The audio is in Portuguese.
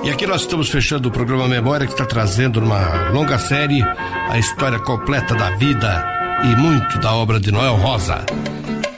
E aqui nós estamos fechando o programa Memória, que está trazendo numa longa série a história completa da vida e muito da obra de Noel Rosa.